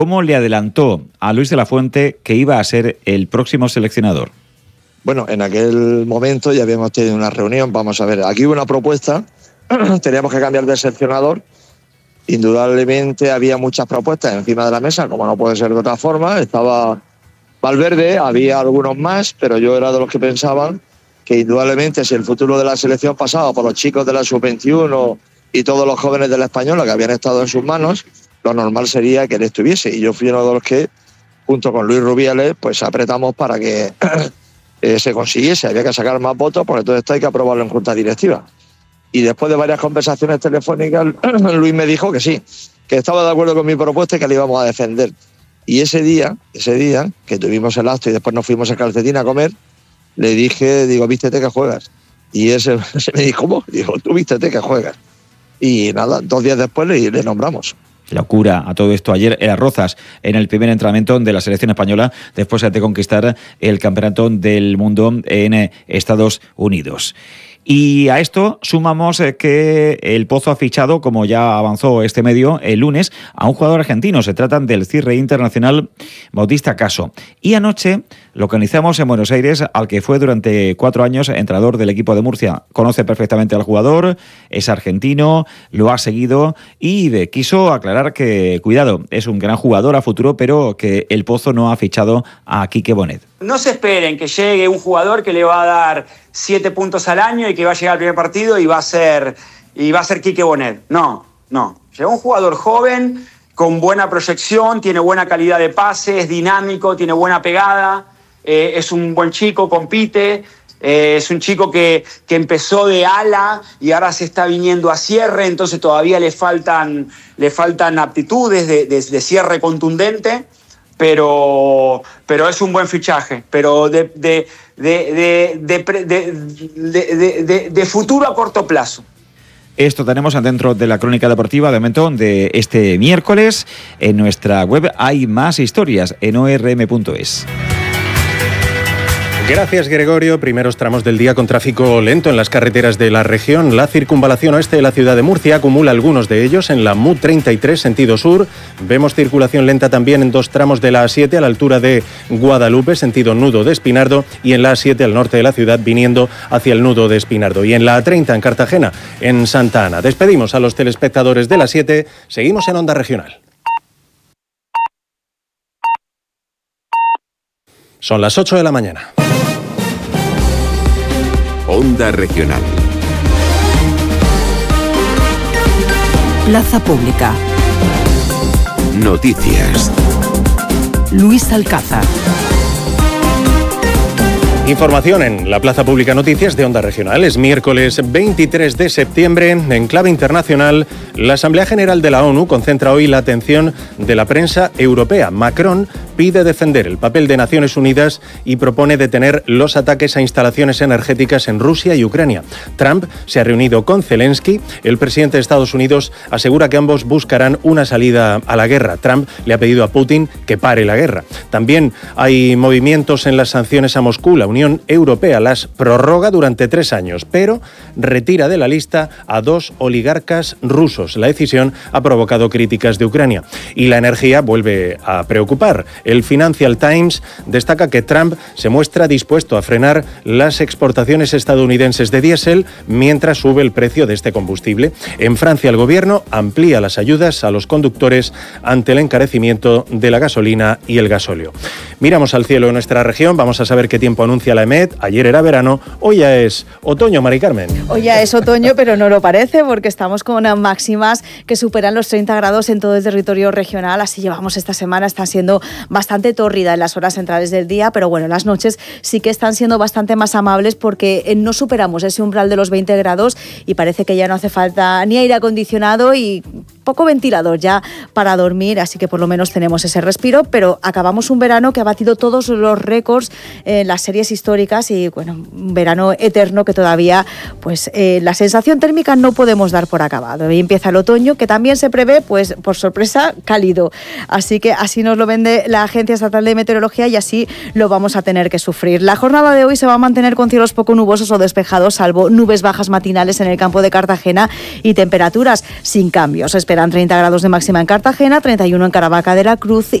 ¿Cómo le adelantó a Luis de la Fuente que iba a ser el próximo seleccionador? Bueno, en aquel momento ya habíamos tenido una reunión. Vamos a ver, aquí hubo una propuesta, teníamos que cambiar de seleccionador. Indudablemente había muchas propuestas encima de la mesa, como no puede ser de otra forma. Estaba Valverde, había algunos más, pero yo era de los que pensaban que indudablemente si el futuro de la selección pasaba por los chicos de la Sub-21 y todos los jóvenes de la Española que habían estado en sus manos, lo normal sería que él estuviese. Y yo fui uno de los que, junto con Luis Rubiales, pues apretamos para que se consiguiese. Había que sacar más votos, porque todo esto hay que aprobarlo en junta directiva. Y después de varias conversaciones telefónicas, Luis me dijo que sí, que estaba de acuerdo con mi propuesta y que la íbamos a defender. Y ese día que tuvimos el acto y después nos fuimos a Calcetín a comer, le dije, vístete que juegas. Y ese me dijo, ¿cómo? Digo, tú vístete que juegas. Y nada, 2 días después le nombramos. Locura a todo esto. Ayer era Rozas en el primer entrenamiento de la selección española después de conquistar el campeonato del mundo en Estados Unidos. Y a esto sumamos que el Pozo ha fichado, como ya avanzó este medio el lunes, a un jugador argentino. Se trata del cierre internacional Bautista Caso. Y anoche localizamos en Buenos Aires al que fue durante 4 años entrenador del equipo de Murcia. Conoce perfectamente al jugador, es argentino, lo ha seguido y quiso aclarar que, cuidado, es un gran jugador a futuro, pero que el Pozo no ha fichado a Quique Bonet. No se esperen que llegue un jugador que le va a dar 7 puntos al año y que va a llegar al primer partido y va a ser Quique Bonet. No. Llegó un jugador joven, con buena proyección, tiene buena calidad de pase, es dinámico, tiene buena pegada, es un buen chico, compite, es un chico que empezó de ala y ahora se está viniendo a cierre, entonces todavía le faltan aptitudes de cierre contundente. Pero es un buen fichaje, pero de futuro a corto plazo. Esto tenemos dentro de la crónica deportiva de momento de este miércoles. En nuestra web hay más historias en orm.es. Gracias, Gregorio. Primeros tramos del día con tráfico lento en las carreteras de la región. La circunvalación oeste de la ciudad de Murcia acumula algunos de ellos en la MUT 33 sentido sur. Vemos circulación lenta también en 2 tramos de la A7 a la altura de Guadalupe, sentido nudo de Espinardo, y en la A7 al norte de la ciudad viniendo hacia el nudo de Espinardo. Y en la A30 en Cartagena, en Santa Ana. Despedimos a los telespectadores de la 7. Seguimos en Onda Regional. Son las 8 de la mañana. Onda Regional. Plaza Pública. Noticias. Luis Alcázar. Información en la Plaza Pública Noticias de Onda Regional. Es miércoles 23 de septiembre. En clave internacional, la Asamblea General de la ONU concentra hoy la atención de la prensa europea. Macron pide defender el papel de Naciones Unidas y propone detener los ataques a instalaciones energéticas en Rusia y Ucrania. Trump se ha reunido con Zelensky. El presidente de Estados Unidos asegura que ambos buscarán una salida a la guerra. Trump le ha pedido a Putin que pare la guerra. También hay movimientos en las sanciones a Moscú. La Unión Europea las prorroga durante 3 años, pero retira de la lista a 2 oligarcas rusos. La decisión ha provocado críticas de Ucrania. Y la energía vuelve a preocupar. El Financial Times destaca que Trump se muestra dispuesto a frenar las exportaciones estadounidenses de diésel mientras sube el precio de este combustible. En Francia, el gobierno amplía las ayudas a los conductores ante el encarecimiento de la gasolina y el gasóleo. Miramos al cielo de nuestra región, vamos a saber qué tiempo anuncia la EMET. Ayer era verano, hoy ya es otoño, Mari Carmen. Hoy ya es otoño, pero no lo parece, porque estamos con máximas que superan los 30 grados en todo el territorio regional. Así llevamos esta semana, está siendo bastante tórrida en las horas centrales del día, pero bueno, las noches sí que están siendo bastante más amables porque no superamos ese umbral de los 20 grados y parece que ya no hace falta ni aire acondicionado y poco ventilador ya para dormir, así que por lo menos tenemos ese respiro, pero acabamos un verano que ha batido todos los récords en las series históricas y bueno, un verano eterno que todavía pues la sensación térmica no podemos dar por acabado. Y empieza el otoño, que también se prevé, pues por sorpresa, cálido, así que así nos lo vende la Agencia Estatal de Meteorología y así lo vamos a tener que sufrir. La jornada de hoy se va a mantener con cielos poco nubosos o despejados, salvo nubes bajas matinales en el campo de Cartagena y temperaturas sin cambios. Esperamos esperan 30 grados de máxima en Cartagena, 31 en Caravaca de la Cruz